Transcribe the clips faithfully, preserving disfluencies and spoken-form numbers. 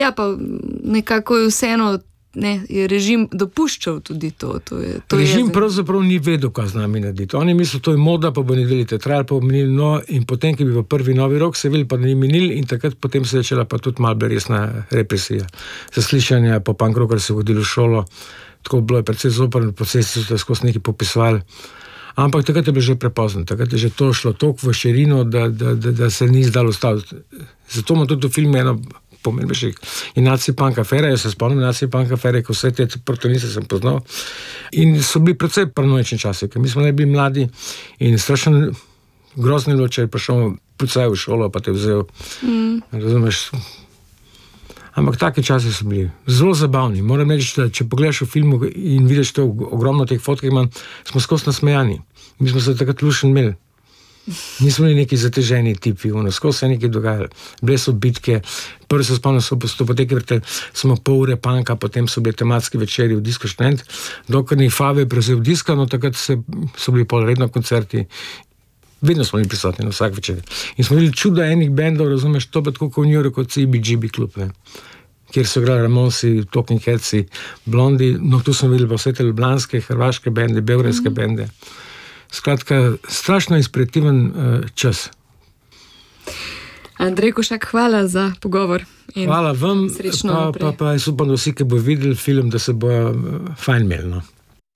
Ja, pa nekako je vseeno, ne, je režim dopuščal tudi to. to, je, to režim je pravzaprav ni vedel, kaj z nami narediti. Oni mislijo, to je moda, pa bo nedeli teatral, pa bo minil, no, in potem, ki bi pa prvi novi rok se videli, pa ni minil, in takrat potem se je začela pa tudi malo resna represija. Zaslišanja po Pankrogu, ker se je hodilo v šolo, tako bilo je predvsej zoprno, procesi so te skozi nekaj popisovali. Ampak takrat je bilo že prepozno, takrat je že to šlo toliko v širino, da, da, da, da se ni zdalo ustaviti. Zato ima tudi v filmu eno pomembnejših. In Nazi Punk afera, jaz se spomnim Nazi Punk afere, ko vse te protagoniste sem poznal. In so bili predvsej paranoični časi, ker mi smo ne bili mladi in strašno grozno je bilo, če je prišel pucaj v šolo, pa te vzel. Mm. Razumeš? Ampak taki časi so bili zelo zabavni. Moram reči, da če pogledaš v filmu in vidiš to ogromno teh fotkih, imam, smo skozi nasmejani. Mi smo se takrat lušen imeli. Nismo bili neki zateženi tipi, ono, skozi se je nekaj dogajalo. Bile so bitke, prvi so spomnili, so postopoteke vrteli, smo pol ure panka, potem so bili tematski večeri v Disko Študent, dokler ni Fave prevzel diska, no takrat se, so bili pol redno koncerti. Vedno smo bili prisotni na vsak večer. In smo videli čuda enih bendov, razumeš, to pa tako kot v New Yorku, kot C B G B klub, ne, kjer so igrali Ramonsi, Talking Headsi, Blondi, no tu smo videli pa vse te ljubljanske, hrvaške bende, beograjske mm. bende. Skratka, strašno inspirativen uh, čas. Andrej Košak, hvala za pogovor. In hvala vam, srečno pa, naprej. pa, pa jaz upam, da vsi, ki bo videli film, da se bo uh, fajn imeli, no.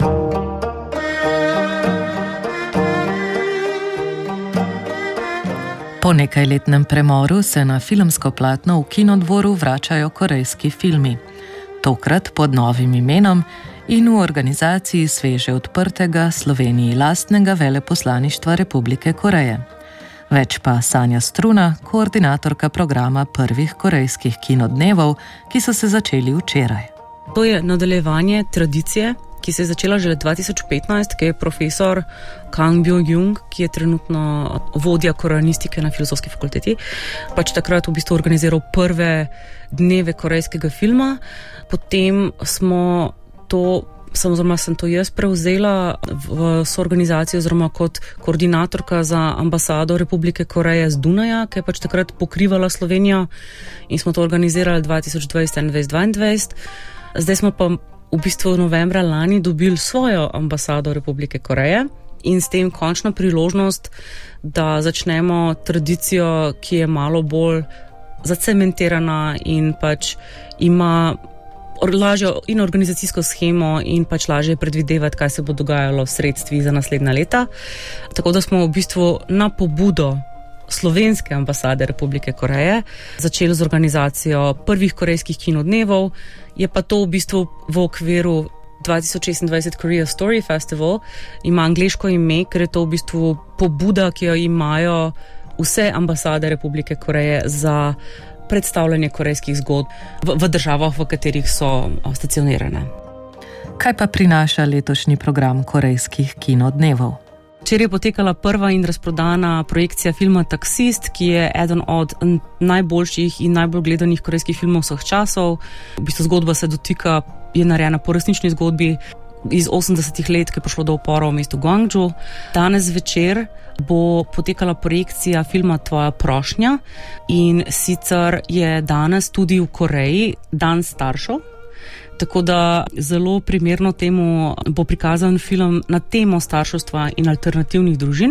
Po nekajletnem premoru se na filmsko platno v Kinodvoru vračajo korejski filmi. Tokrat pod novim imenom in v organizaciji sveže odprtega Sloveniji lastnega veleposlaništva Republike Koreje. Več pa Sanja Struna, koordinatorka programa prvih korejskih kinodnevov, ki so se začeli včeraj. To je nadaljevanje tradicije, ki se je začela že dva tisoč petnajst, ki je profesor Kang Byung-jung, ki je trenutno vodja koreanistike na Filozofski fakulteti, pač takrat v bistvu organiziral prve dneve korejskega filma. Potem smo to, oziroma sem to jaz prevzela v soorganizaciji oziroma kot koordinatorka za ambasado Republike Koreje z Dunaja, ki je pač takrat pokrivala Slovenijo in smo to organizirali dva tisoč dvajset enaindvajset dvaindvajset. Zdaj smo pa v bistvu novembra lani dobili svojo ambasado Republike Koreje in s tem končno priložnost, da začnemo tradicijo, ki je malo bolj zacementirana in pač ima lažjo in organizacijsko shemo in pač lažje predvidevati, kaj se bo dogajalo v sredstvih za naslednja leta. Tako da smo v bistvu na pobudo Slovenske ambasade Republike Koreje začeli z organizacijo prvih korejskih kinodnevov. Je pa to v bistvu v okviru dva tisoč šestindvajset Korea Story Festival, ima angleško ime, ker je to v bistvu pobuda, ki jo imajo vse ambasade Republike Koreje za predstavljanje korejskih zgodb v, v državah, v katerih so stacionirane. Kaj pa prinaša letošnji program korejskih kinodnevov? Včeraj je potekala prva in razprodana projekcija filma Taksist, ki je eden od najboljših in najbolj gledanih korejskih filmov vseh časov. V bistvu zgodba se dotika, je narejena po resnični zgodbi iz osemdesetih let, ki je prišlo do upora v mestu Gwangju. Danes večer bo potekala projekcija filma Tvoja prošnja in sicer je danes tudi v Koreji dan staršev. Tako da zelo primerno temu bo prikazan film na temo starševstva in alternativnih družin.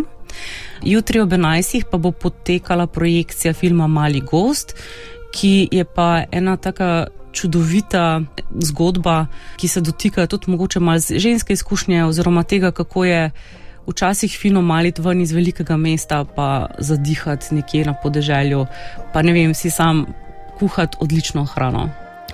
Jutri ob enajstih pa bo potekala projekcija filma Mali gost, ki je pa ena taka čudovita zgodba, ki se dotika tudi mogoče malo ženske izkušnje oziroma tega, kako je včasih fino maliti ven iz velikega mesta pa zadihati nekje na podeželju, pa ne vem, si sam kuhati odlično hrano.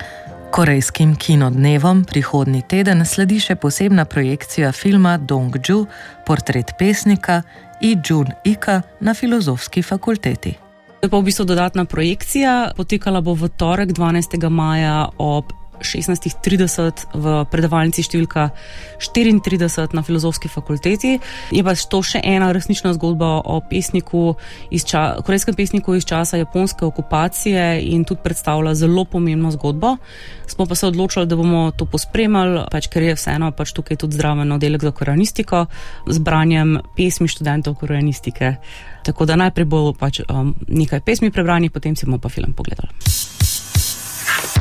Korejskim kinodnevom prihodnji teden sledi še posebna projekcija filma Dongju, portret pesnika I Jun Ika na Filozofski fakulteti. To je pa v bistvu dodatna projekcija, potekala bo v torek dvanajstega maja ob šestnajst trideset v predavalnici številka štiriintrideset na Filozofski fakulteti. Je pa to še ena resnična zgodba o pesniku iz ča, korejskem pesniku iz časa japonske okupacije in tudi predstavlja zelo pomembno zgodbo. Smo pa se odločili, da bomo to pospremali, pač ker je vseeno pač tukaj tudi zdraven oddelek za koreanistiko z branjem pesmi študentov koreanistike. Tako da najprej bo pač um, nekaj pesmi prebranih, potem si bomo pa film pogledali.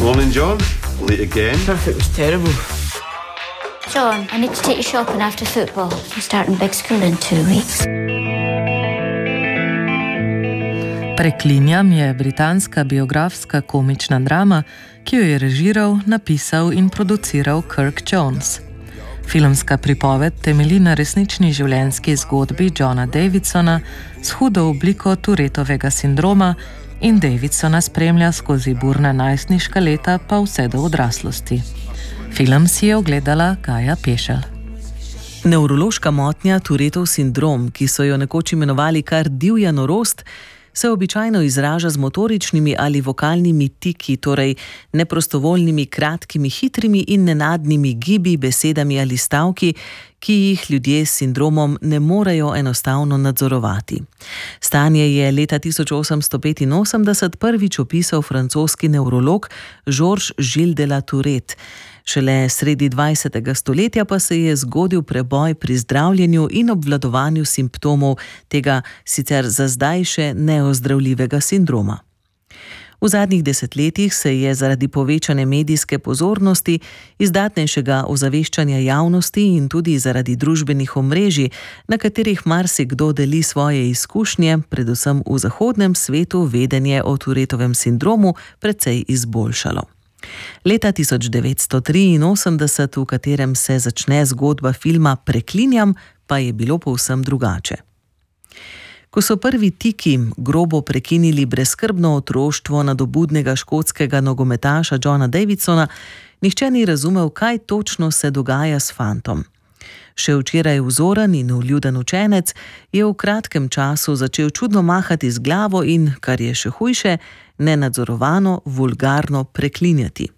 Morning, John. Late again. Traffic was terrible. John, I need to take you shopping after football. I'm starting big school in two weeks. Preklinjam je britanska biografska komična drama, ki jo je režiral, napisal in produciral Kirk Jones. Filmska pripoved temelji na resnični življenjski zgodbi Johna Davidsona s hudo obliko Tourettovega sindroma in Davidsona spremlja skozi burna najstniška leta pa vse do odraslosti. Film si je ogledala Gaja Pešelj. Nevrološka motnja Tourettov sindrom, ki so jo nekoč imenovali kar divja norost, se običajno izraža z motoričnimi ali vokalnimi tiki, torej neprostovoljnimi, kratkimi, hitrimi in nenadnimi gibi, besedami ali stavki, ki jih ljudje s sindromom ne morejo enostavno nadzorovati. Stanje je leta tisoč osemsto petinosemdeset prvič opisal francoski nevrolog Georges-Gilles de la Tourette. Šele sredi dvajsetega stoletja pa se je zgodil preboj pri zdravljenju in obvladovanju simptomov tega sicer za zdaj še neozdravljivega sindroma. V zadnjih desetletjih se je zaradi povečane medijske pozornosti, izdatnejšega ozaveščanja javnosti in tudi zaradi družbenih omrežij, na katerih marsikdo deli svoje izkušnje, predvsem v zahodnem svetu vedenje o Tourettovem sindromu precej izboljšalo. Leta tisoč devetsto triinosemdeset, v katerem se začne zgodba filma Preklinjam, pa je bilo povsem drugače. Ko so prvi tiki grobo prekinili brezskrbno otroštvo nadobudnega škotskega nogometaša Johna Davidsona, nihče ni razumel, kaj točno se dogaja s fantom. Še včeraj vzoren in vljuden učenec je v kratkem času začel čudno mahati z glavo in, kar je še hujše, nenadzorovano, vulgarno preklinjati.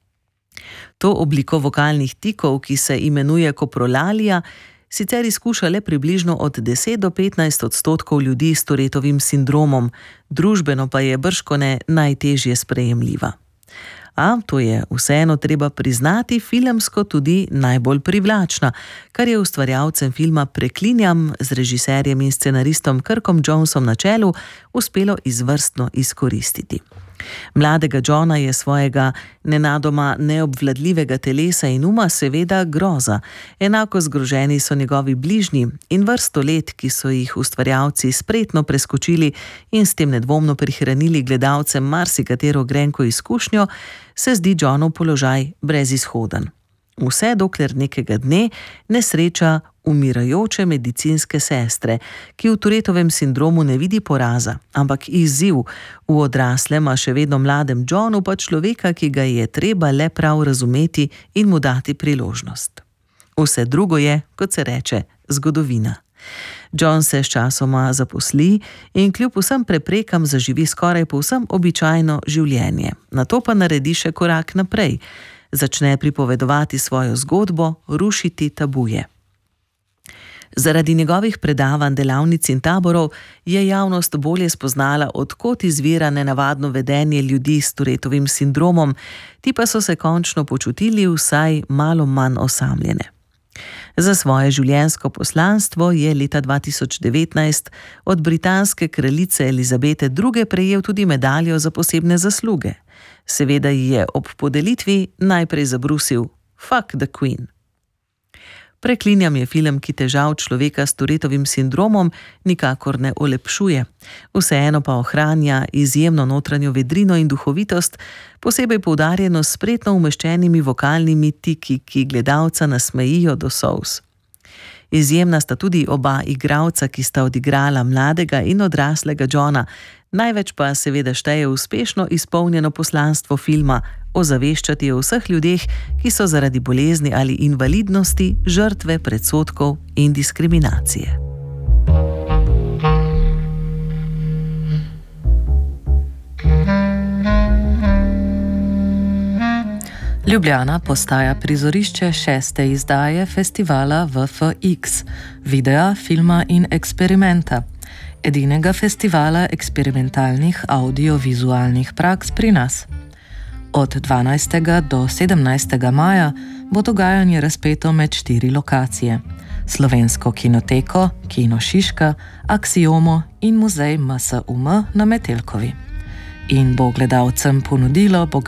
To obliko vokalnih tikov, ki se imenuje koprolalija, sicer izkuša le približno od deset do petnajst odstotkov ljudi s Tourettovim sindromom, družbeno pa je bržkone najtežje sprejemljiva. A to je vseeno treba priznati filmsko tudi najbolj privlačna, kar je ustvarjalcem filma Preklinjam z režiserjem in scenaristom Kirkom Jonesom na čelu uspelo izvrstno izkoristiti. Mladega Johna je svojega nenadoma neobvladljivega telesa in uma seveda groza, enako zgroženi so njegovi bližnji in vrsto let, ki so jih ustvarjalci spretno preskočili in s tem nedvomno prihranili gledalcem marsikatero grenko izkušnjo, se zdi Johnov položaj brezizhoden. Vse dokler nekega dne ne sreča umirajoče medicinske sestre, ki v Tourettovem sindromu ne vidi poraza, ampak izziv v odraslem, a še vedno mladem Johnu pa človeka, ki ga je treba le prav razumeti in mu dati priložnost. Vse drugo je, kot se reče, zgodovina. John se sčasoma zaposli in kljub vsem preprekam zaživi skoraj povsem običajno življenje. Nato pa naredi še korak naprej. Začne pripovedovati svojo zgodbo, rušiti tabuje. Zaradi njegovih predavanj, delavnic in taborov je javnost bolje spoznala, od kod izvira nenavadno vedenje ljudi s Tourettovim sindromom, ti pa so se končno počutili vsaj malo manj osamljene. Za svoje življenjsko poslanstvo je leta dva tisoč devetnajst od britanske kraljice Elizabete druge prejel tudi medaljo za posebne zasluge. Seveda ji je ob podelitvi najprej zabrusil "Fuck the Queen". Preklinjam je film, ki težav človeka s Tourettovim sindromom nikakor ne olepšuje. Vseeno pa ohranja izjemno notranjo vedrino in duhovitost, posebej poudarjeno s spretno umeščenimi vokalnimi tiki, ki gledalca nasmejijo do solz. Izjemna sta tudi oba igralca, ki sta odigrala mladega in odraslega Johna, največ pa seveda šteje uspešno izpolnjeno poslanstvo filma, ozaveščati o vseh ljudeh, ki so zaradi bolezni ali invalidnosti žrtve predsodkov in diskriminacije. Ljubljana postaja prizorišče šeste izdaje festivala V F X, videa, filma in eksperimenta, edinega festivala eksperimentalnih audiovizualnih praks pri nas. Od dvanajstega do sedemnajstega maja bo dogajanje razpeto med štiri lokacije: Slovensko kinoteko, Kino Šiška, Aksiomo in muzej M S U M na Metelkovi. In bo gledalcem ponudilo bogato